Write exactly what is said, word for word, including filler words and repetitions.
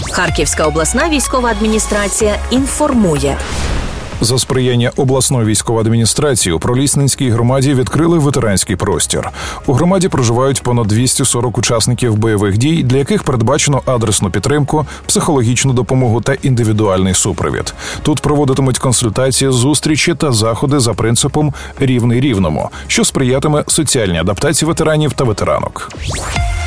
Харківська обласна військова адміністрація інформує. За сприяння обласної військової адміністрації у Пролісненській громаді відкрили ветеранський простір. У громаді проживають понад двісті сорок учасників бойових дій, для яких передбачено адресну підтримку, психологічну допомогу та індивідуальний супровід. Тут проводитимуть консультації, зустрічі та заходи за принципом «рівний рівному», що сприятиме соціальній адаптації ветеранів та ветеранок.